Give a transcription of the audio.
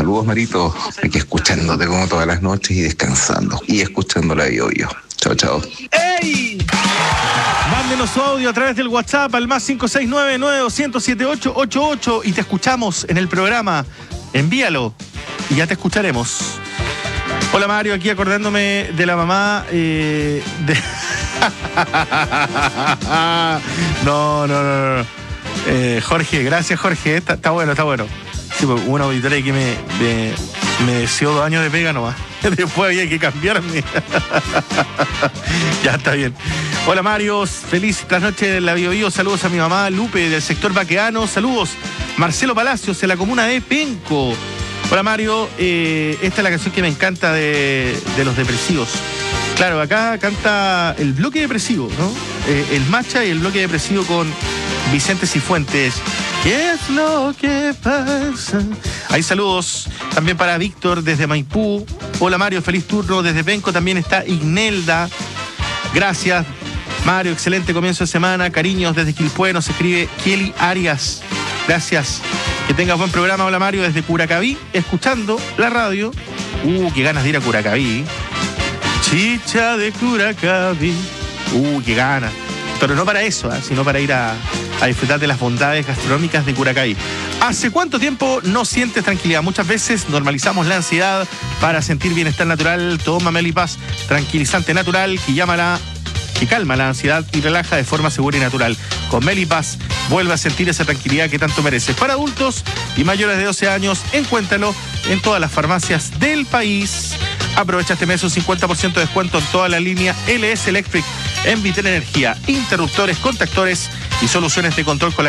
Saludos, Marito. Aquí escuchándote como todas las noches y descansando. Y escuchando la Bio. Chao, chao. ¡Ey! Mándenos su audio a través del WhatsApp al más 569-9207-888 y te escuchamos en el programa. Envíalo y ya te escucharemos. Hola, Mario, aquí acordándome de la mamá No. Jorge, gracias, Jorge. Está bueno. Sí, pues, una auditoría que me deseó 2 años de pega nomás. Después había que cambiarme. Ya está bien. Hola, Mario, feliz trasnoche de la Bio. Saludos a mi mamá Lupe del sector Baqueano. Saludos, Marcelo Palacios de la comuna de Penco. Hola, Mario, esta es la canción que me encanta de los depresivos. Claro, acá canta el bloque depresivo, ¿no? El Macha y el bloque depresivo con Vicente Cifuentes. ¿Qué es lo que pasa? Hay saludos también para Víctor desde Maipú. Hola, Mario, feliz turno desde Penco. También está Ignelda. Gracias, Mario, excelente comienzo de semana. Cariños desde Quilpué, nos escribe Kelly Arias. Gracias. Que tengas buen programa. Hola, Mario, desde Curacaví, escuchando la radio. Qué ganas de ir a Curacaví. Chicha de Curacaví. Qué ganas. Pero no para eso, sino para ir a disfrutar de las bondades gastronómicas de Curacaví. ¿Hace cuánto tiempo no sientes tranquilidad? Muchas veces normalizamos la ansiedad para sentir bienestar natural. Toma Melipaz, tranquilizante natural que calma la ansiedad y relaja de forma segura y natural. Con Melipaz vuelve a sentir esa tranquilidad que tanto mereces. Para adultos y mayores de 12 años, encuéntralo en todas las farmacias del país. Aprovecha este mes un 50% de descuento en toda la línea LS Electric en Vitel Energía, interruptores, contactores y soluciones de control con la